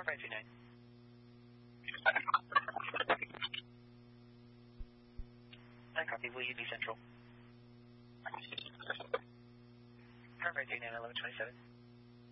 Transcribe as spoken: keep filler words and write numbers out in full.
Confirm five two nine. I copy. Will you be central? Confirm five two nine, eleven twenty-seven.